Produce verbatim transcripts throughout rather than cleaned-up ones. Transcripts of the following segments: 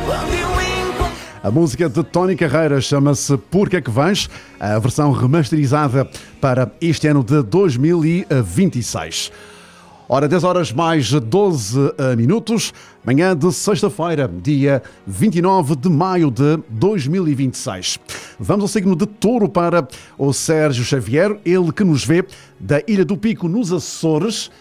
A música de Tony Carreira chama-se Por que é que vens? A versão remasterizada para este ano de dois mil e vinte e seis. Ora, dez horas mais doze minutos, manhã de sexta-feira, dia vinte e nove de maio de dois mil e vinte e seis. Vamos ao signo de Touro para o Sérgio Xavier, ele que nos vê da Ilha do Pico, nos Açores.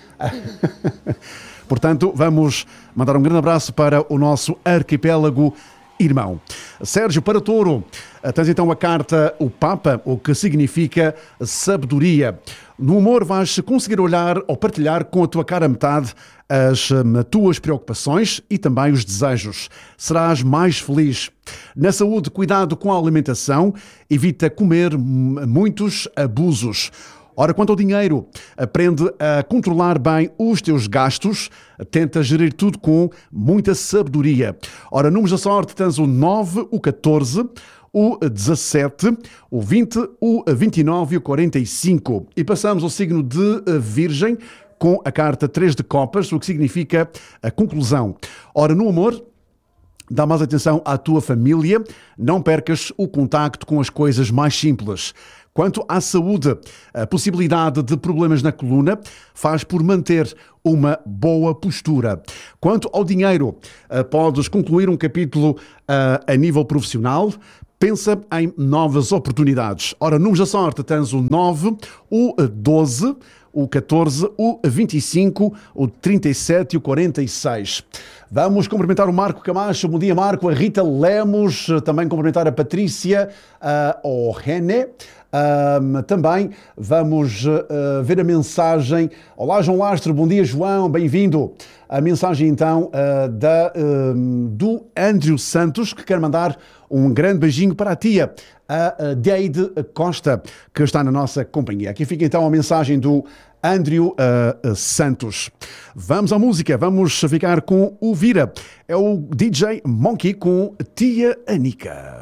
Portanto, vamos mandar um grande abraço para o nosso arquipélago irmão. Sérgio, para Touro, tens então a carta o Papa, o que significa sabedoria. No humor vais conseguir olhar ou partilhar com a tua cara metade as um, tuas preocupações e também os desejos. Serás mais feliz. Na saúde, cuidado com a alimentação, evita comer muitos abusos. Ora, quanto ao dinheiro, aprende a controlar bem os teus gastos, tenta gerir tudo com muita sabedoria. Ora, números da sorte, tens o nove, o catorze, o dezassete, o vinte, o vinte e nove e o quarenta e cinco. E passamos ao signo de Virgem com a carta três de copas, o que significa a conclusão. Ora, no amor, dá mais atenção à tua família, não percas o contacto com as coisas mais simples. Quanto à saúde, a possibilidade de problemas na coluna faz por manter uma boa postura. Quanto ao dinheiro, podes concluir um capítulo a nível profissional. Pensa em novas oportunidades. Ora, números da sorte, tens o nove, o doze, o catorze, o vinte e cinco, o trinta e sete e o quarenta e seis. Vamos cumprimentar o Marco Camacho. Bom dia, Marco. A Rita Lemos. Também cumprimentar a Patrícia, uh, o René. Um, também vamos uh, ver a mensagem. Olá, João Lastro. Bom dia, João. Bem-vindo. A mensagem, então, uh, da, uh, do Andrew Santos, que quer mandar um grande beijinho para a tia, a Deide Costa, que está na nossa companhia. Aqui fica, então, a mensagem do Andrew uh, Santos. Vamos à música. Vamos ficar com o Vira. É o D J Monkey com Tia Anica.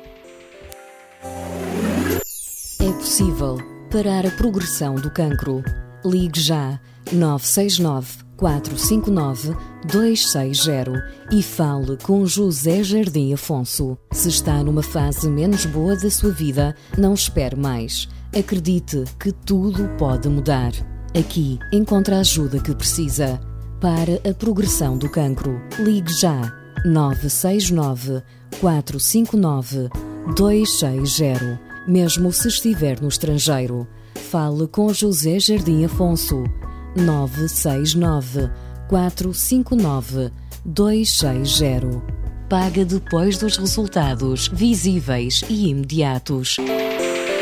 É possível parar a progressão do cancro. Ligue já nove seis nove, quatro cinco nove, dois seis zero e fale com José Jardim Afonso. Se está numa fase menos boa da sua vida, não espere mais. Acredite que tudo pode mudar. Aqui encontra a ajuda que precisa. Para a progressão do cancro, ligue já nove seis nove, quatro cinco nove, dois seis zero. Mesmo se estiver no estrangeiro, fale com José Jardim Afonso. nove seis nove, quatro cinco nove, dois seis zero. Paga depois dos resultados visíveis e imediatos.